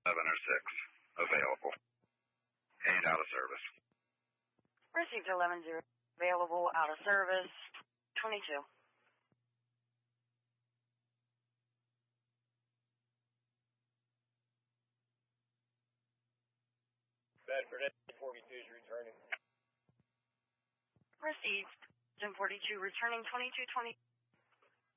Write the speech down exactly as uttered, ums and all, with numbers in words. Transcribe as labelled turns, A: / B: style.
A: Seven or six available. Eight out of service.
B: Received eleven zero. Available, out of service, twenty-two.
C: Bedford ten forty-two is returning.
B: Received ten forty-two, returning twenty-two twenty.